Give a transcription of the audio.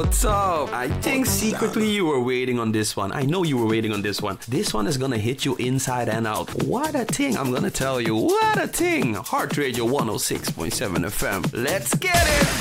what's up? I think secretly you were waiting on this one. I know you were waiting on this one. This one is gonna hit you inside and out. What a thing, I'm gonna tell you. What a thing. Heart Radio 106.7 FM. Let's get it!